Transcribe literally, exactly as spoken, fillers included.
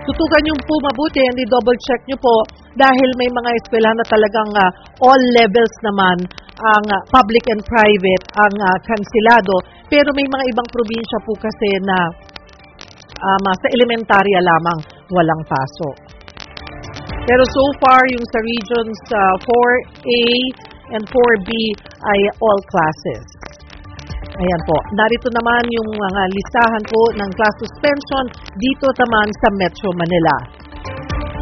tutukan niyo po mabuti and i-double check niyo po dahil may mga eskwelahan na talagang uh, all levels naman ang uh, public and private ang uh, kansilado. Pero may mga ibang probinsya po kasi na um, sa elementarya lamang walang pasok. Pero so far, yung sa regions uh, four A and four B ay all classes. Ayan po. Narito naman yung mga listahan po ng class suspension dito naman sa Metro Manila.